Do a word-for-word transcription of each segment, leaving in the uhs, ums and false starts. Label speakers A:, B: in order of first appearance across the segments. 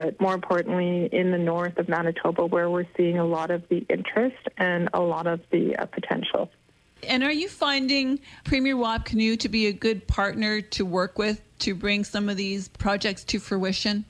A: but more importantly, in the north of Manitoba, where we're seeing a lot of the interest and a lot of the uh, potential.
B: And are you finding Premier Wap Kinew to be a good partner to work with to bring some of these projects to fruition?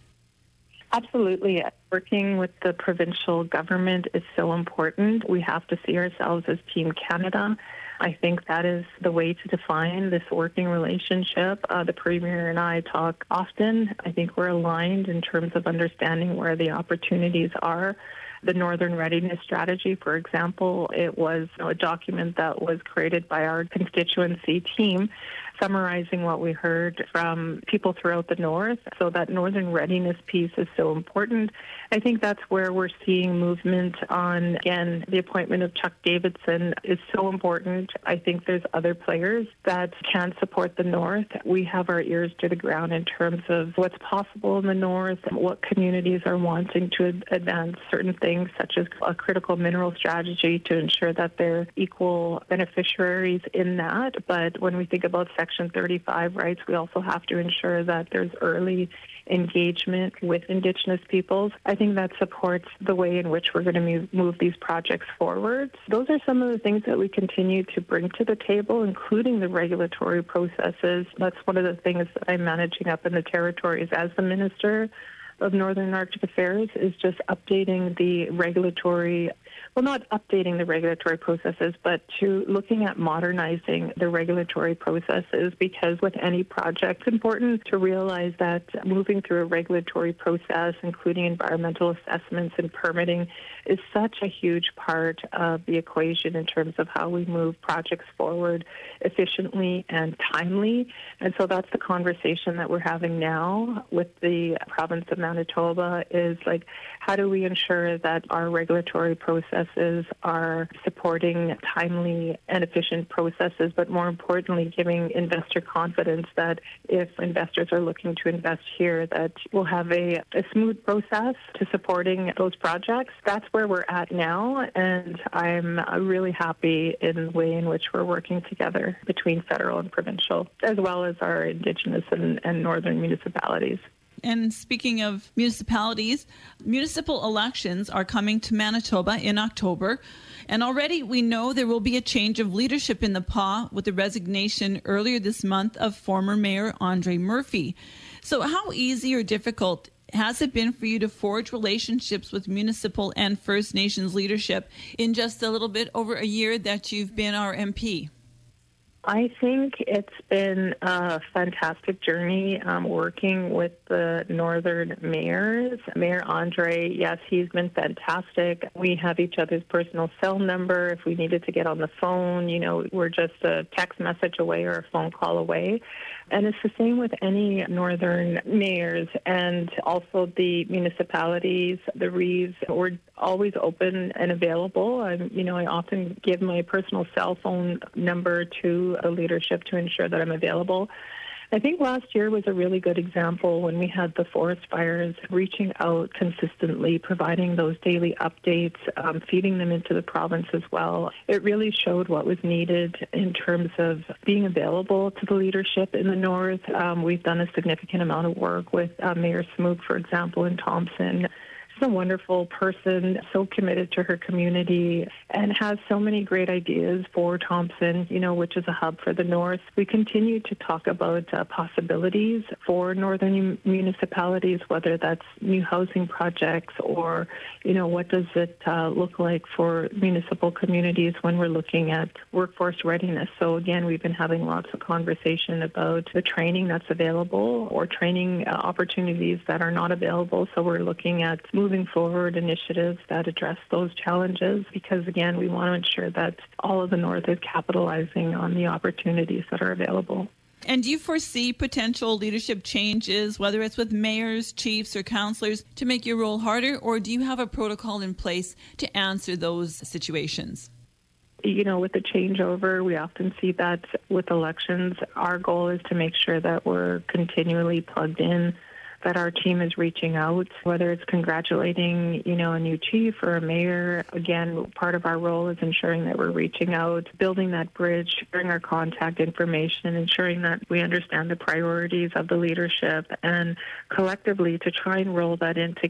A: Absolutely. Working with the provincial government is so important. We have to see ourselves as Team Canada. I think that is the way to define this working relationship. Uh, the Premier and I talk often. I think we're aligned in terms of understanding where the opportunities are. The Northern Readiness Strategy, for example, it was you know, a document that was created by our constituency team, summarizing what we heard from people throughout the North. So that Northern Readiness piece is so important. I think that's where we're seeing movement on, again, the appointment of Chuck Davidson is so important. I think there's other players that can support the North. We have our ears to the ground in terms of what's possible in the North, what communities are wanting to advance certain things, such as a critical mineral strategy to ensure that they're equal beneficiaries in that. But when we think about Section thirty-five rights, we also have to ensure that there's early engagement with Indigenous peoples. I think that supports the way in which we're going to move, move these projects forward. Those are some of the things that we continue to bring to the table, including the regulatory processes. That's one of the things that I'm managing up in the territories as the Minister of Northern Arctic Affairs, is just updating the regulatory, well, not updating the regulatory processes, but to looking at modernizing the regulatory processes, because with any project, it's important to realize that moving through a regulatory process, including environmental assessments and permitting, is such a huge part of the equation in terms of how we move projects forward efficiently and timely. And so that's the conversation that we're having now with the province of Manitoba, is like, how do we ensure that our regulatory processes are supporting timely and efficient processes, but more importantly, giving investor confidence that if investors are looking to invest here, that we'll have a, a smooth process to supporting those projects. That's where we're at now, and I'm really happy in the way in which we're working together between federal and provincial, as well as our Indigenous and, and northern municipalities.
B: And speaking of municipalities, municipal elections are coming to Manitoba in October. And already we know there will be a change of leadership in the P A with the resignation earlier this month of former Mayor Andre Murphy. So how easy or difficult has it been for you to forge relationships with municipal and First Nations leadership in just a little bit over a year that you've been our M P?
A: I think it's been a fantastic journey um, working with the northern mayors. Mayor Andre, yes, he's been fantastic. We have each other's personal cell number. If we needed to get on the phone, you know, we're just a text message away or a phone call away. And it's the same with any northern mayors and also the municipalities, the Reeves. We're always open and available. I'm, you know, I often give my personal cell phone number to the leadership to ensure that I'm available. I think last year was a really good example when we had the forest fires, reaching out consistently, providing those daily updates, um, feeding them into the province as well. It really showed what was needed in terms of being available to the leadership in the north. Um, we've done a significant amount of work with uh, Mayor Smook, for example, in Thompson. She's a wonderful person, so committed to her community, and has so many great ideas for Thompson, you know, which is a hub for the north. We continue to talk about uh, possibilities for northern municipalities, whether that's new housing projects or, you know, what does it uh, look like for municipal communities when we're looking at workforce readiness. So again, we've been having lots of conversation about the training that's available or training uh, opportunities that are not available. So we're looking at moving forward initiatives that address those challenges, because again, we want to ensure that all of the north is capitalizing on the opportunities that are available.
B: And do you foresee potential leadership changes, whether it's with mayors, chiefs, or councillors, to make your role harder, or do you have a protocol in place to answer those situations?
A: You know, with the changeover, we often see that with elections. Our goal is to make sure that we're continually plugged in that our team is reaching out, whether it's congratulating, you know, a new chief or a mayor. Again, part of our role is ensuring that we're reaching out, building that bridge, sharing our contact information, ensuring that we understand the priorities of the leadership, and collectively to try and roll that into